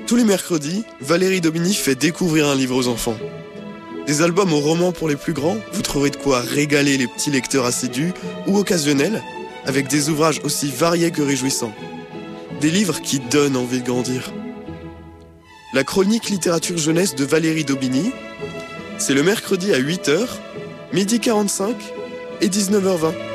Tous les mercredis, Valérie Daubigny fait découvrir un livre aux enfants. Des albums aux romans pour les plus grands, vous trouverez de quoi régaler les petits lecteurs assidus ou occasionnels, avec des ouvrages aussi variés que réjouissants. Des livres qui donnent envie de grandir. La chronique littérature jeunesse de Valérie Daubigny, c'est le mercredi à 8h, 12h45 et 19h20.